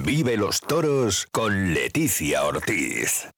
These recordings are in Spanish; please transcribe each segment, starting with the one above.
Vive los toros con Leticia Ortiz.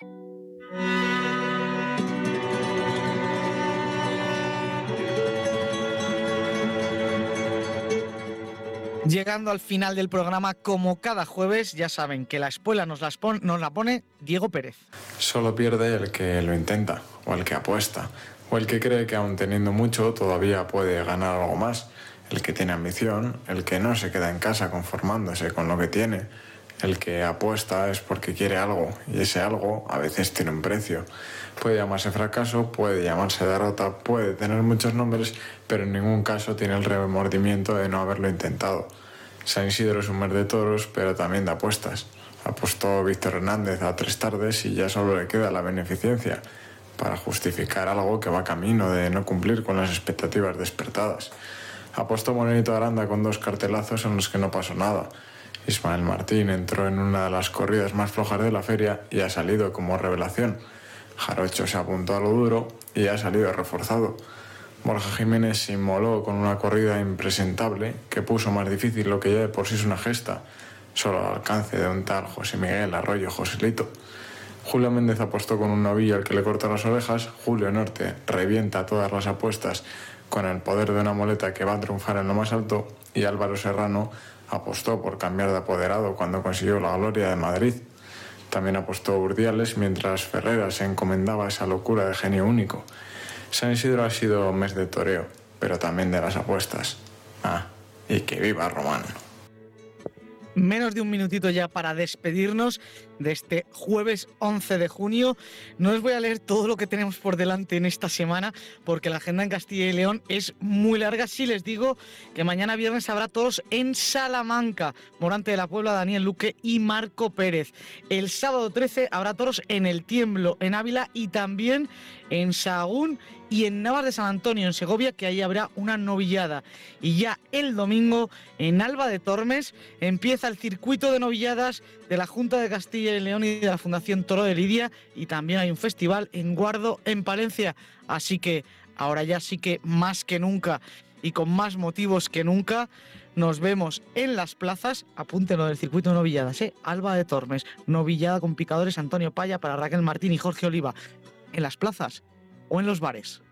Llegando al final del programa, como cada jueves, ya saben que la espuela nos la pone Diego Pérez. Solo pierde el que lo intenta, o el que apuesta, o el que cree que aun teniendo mucho todavía puede ganar algo más, el que tiene ambición, el que no se queda en casa conformándose con lo que tiene, el que apuesta es porque quiere algo, y ese algo a veces tiene un precio. Puede llamarse fracaso, puede llamarse derrota, puede tener muchos nombres, pero en ningún caso tiene el remordimiento de no haberlo intentado. San Isidro es un mes de toros, pero también de apuestas. Apostó Víctor Hernández a 3 tardes y ya solo le queda la beneficencia para justificar algo que va camino de no cumplir con las expectativas despertadas. Apostó Morenito Aranda con 2 cartelazos en los que no pasó nada. Ismael Martín entró en una de las corridas más flojas de la feria y ha salido como revelación. Jarocho se apuntó a lo duro y ha salido reforzado. Borja Jiménez se inmoló con una corrida impresentable que puso más difícil lo que ya de por sí es una gesta, solo al alcance de un tal José Miguel Arroyo Joselito. Julio Méndez apostó con un novillo al que le corta las orejas. Julio Norte revienta todas las apuestas con el poder de una muleta que va a triunfar en lo más alto, y Álvaro Serrano apostó por cambiar de apoderado cuando consiguió la gloria de Madrid. También apostó Urdiales mientras Ferreira se encomendaba a esa locura de genio único. San Isidro ha sido mes de toreo, pero también de las apuestas. Y que viva Román. Menos de un minutito ya para despedirnos de este jueves 11 de junio. No os voy a leer todo lo que tenemos por delante en esta semana, porque la agenda en Castilla y León es muy larga. Sí les digo que mañana viernes habrá toros en Salamanca, Morante de la Puebla, Daniel Luque y Marco Pérez. El sábado 13 habrá toros en El Tiemblo, en Ávila, y también en Sahagún y en Navas de San Antonio, en Segovia, que ahí habrá una novillada. Y ya el domingo, en Alba de Tormes, empieza el circuito de novilladas de la Junta de Castilla y León y de la Fundación Toro de Lidia, y también hay un festival en Guardo, en Palencia. Así que ahora ya sí que más que nunca y con más motivos que nunca, nos vemos en las plazas. Apúntenlo del circuito de novilladas, Alba de Tormes, novillada con picadores Antonio Paya para Raquel Martín y Jorge Oliva, en las plazas o en los bares.